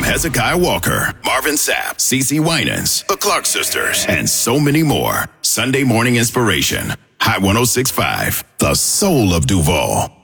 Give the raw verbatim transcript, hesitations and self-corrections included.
from Hezekiah Walker, Marvin Sapp, CeCe Winans, the Clark Sisters, and so many more. Sunday Morning Inspiration. Hot one oh six point five, the soul of Duval.